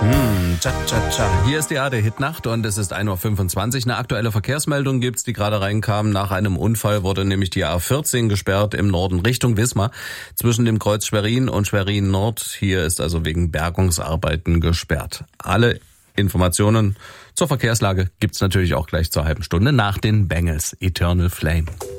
Hier ist die ARD-Hitnacht und es ist 1:25 Uhr. Eine aktuelle Verkehrsmeldung gibt's, die gerade reinkam. Nach einem Unfall wurde nämlich die A14 gesperrt im Norden Richtung Wismar zwischen dem Kreuz Schwerin und Schwerin Nord. Hier ist also wegen Bergungsarbeiten gesperrt. Alle Informationen zur Verkehrslage gibt's natürlich auch gleich zur halben Stunde nach den Bangles. Eternal Flame.